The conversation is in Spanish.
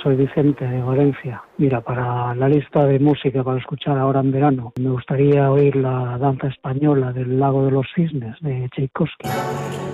soy Vicente de Valencia. Mira, para la lista de música para escuchar ahora en verano, me gustaría oír la danza española del Lago de los Cisnes de Tchaikovsky.